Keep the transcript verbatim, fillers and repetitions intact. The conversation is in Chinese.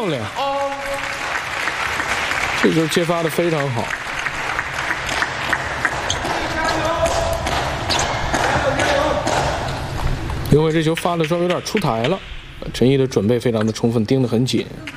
漂亮，这球接发的非常好。林伟这球发的稍微有点出台了，陈毅的准备非常的充分，盯得很紧。